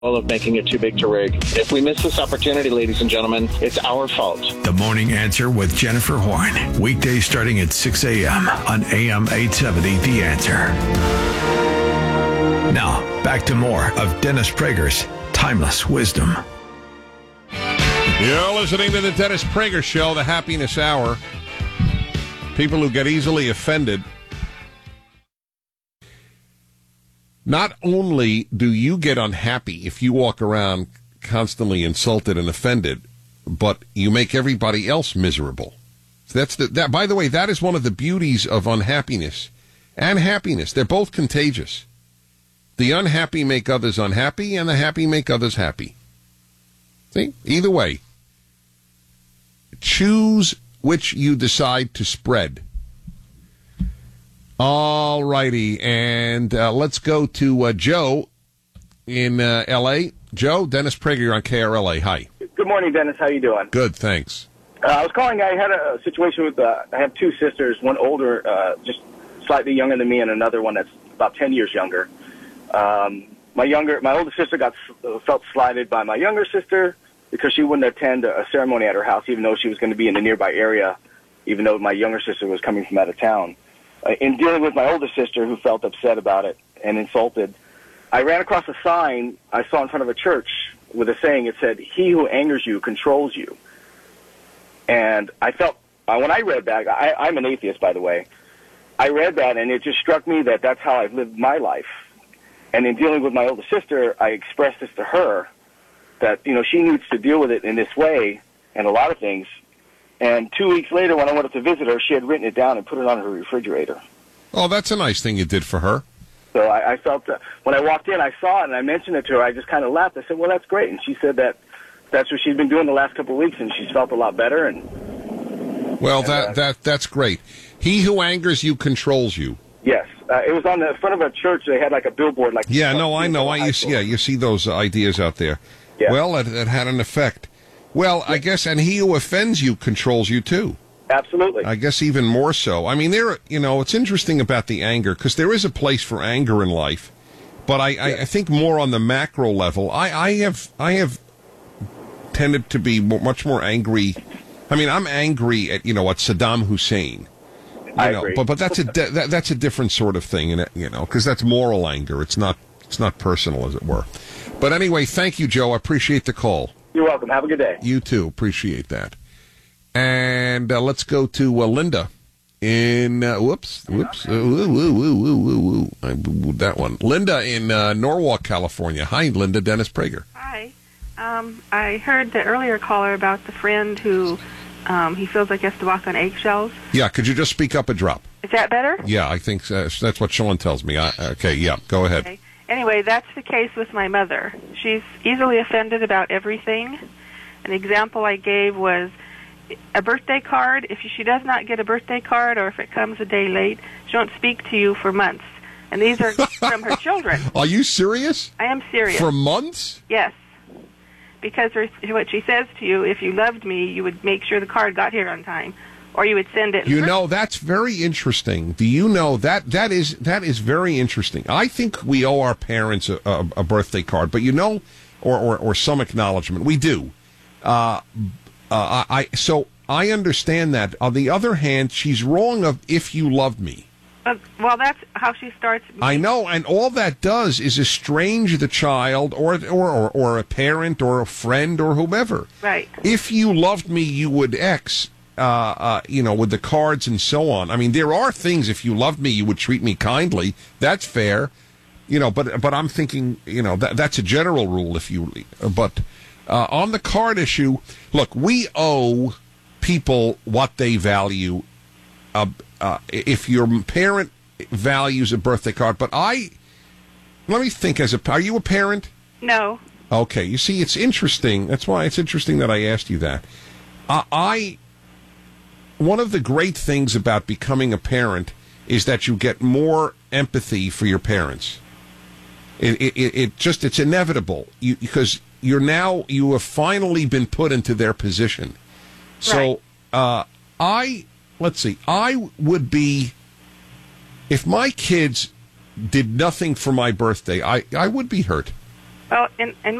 Of making it too big to rig. If we miss this opportunity, ladies and gentlemen, it's our fault. The Morning Answer with Jennifer Horn. Weekdays starting at 6 a.m. on AM 870, The Answer. Now, back to more of Dennis Prager's Timeless Wisdom. You're listening to the Dennis Prager Show, the Happiness Hour. People who get easily offended. Not only do you get unhappy if you walk around constantly insulted and offended, but you make everybody else miserable. So that. By the way, that is one of the beauties of unhappiness and happiness. They're both contagious. The unhappy make others unhappy, and the happy make others happy. See? Either way, choose which you decide to spread. All righty, and let's go to Joe in L.A. Joe, Dennis Prager, you're on KRLA. Hi. Good morning, Dennis. How you doing? Good, thanks. I was calling. I had a situation with, I have two sisters, one older, just slightly younger than me, and another one that's about 10 years younger. My older sister felt slighted by my younger sister because she wouldn't attend a ceremony at her house, even though she was going to be in the nearby area, even though my younger sister was coming from out of town. In dealing with my older sister, who felt upset about it and insulted, I ran across a sign I saw in front of a church with a saying. It said, "He who angers you controls you." And I felt, when I read that, I'm an atheist, by the way. I read that, and it just struck me that that's how I've lived my life. And in dealing with my older sister, I expressed this to her, that, she needs to deal with it in this way and a lot of things. And 2 weeks later, when I went up to visit her, she had written it down and put it on her refrigerator. Oh, that's a nice thing you did for her. So I felt that when I walked in, I saw it, and I mentioned it to her. I just kind of laughed. I said, well, that's great. And she said that's what she's been doing the last couple of weeks, and she's felt a lot better. Well, that's great. He who angers you controls you. Yes. It was on the front of a church. They had like a billboard. I know. You see those ideas out there. Yeah. Well, it had an effect. Well, I guess, and he who offends you controls you, too. Absolutely. I guess even more so. I mean, it's interesting about the anger, because there is a place for anger in life, but I think more on the macro level. I have tended to be much more angry. I mean, I'm angry at, at Saddam Hussein. I agree. But that's a different sort of thing, because that's moral anger. It's not personal, as it were. But anyway, thank you, Joe. I appreciate the call. You're welcome. Have a good day. You too. Appreciate that. And let's go to Linda in, I moved that one. Linda in Norwalk, California. Hi, Linda. Dennis Prager. Hi. I heard the earlier caller about the friend who he feels like he has to walk on eggshells. Yeah, could you just speak up a drop? Is that better? Yeah, I think that's what Sean tells me. Okay, yeah, go ahead. Okay. Anyway, that's the case with my mother. She's easily offended about everything. An example I gave was a birthday card. If she does not get a birthday card, or if it comes a day late, she won't speak to you for months. And these are from her children. Are you serious? I am serious. For months? Yes. Because what she says to you, if you loved me, you would make sure the card got here on time, or you would send it. That's very interesting. Do you know that is very interesting. I think we owe our parents a birthday card, but or some acknowledgement. We do. So I understand that. On the other hand, she's wrong of "if you loved me." Well, that's how she starts. I know, and all that does is estrange the child, or a parent, or a friend, or whomever. Right. If you loved me, you would X. With the cards and so on. I mean, there are things. If you loved me, you would treat me kindly. That's fair. But I'm thinking, that's a general rule. But on the card issue, look, we owe people what they value. If your parent values a birthday card, but let me think. Are you a parent? No. Okay. You see, it's interesting. That's why it's interesting that I asked you that. One of the great things about becoming a parent is that you get more empathy for your parents. It's inevitable because you have finally been put into their position. So, I would be, if my kids did nothing for my birthday, I would be hurt. Well, in